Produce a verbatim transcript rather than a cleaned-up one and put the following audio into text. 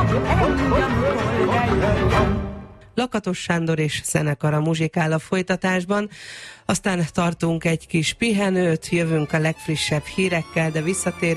Lakatos Sándor és zenekara muzsikál a folytatásban, aztán tartunk egy kis pihenőt, jövünk a legfrissebb hírekkel, de visszatér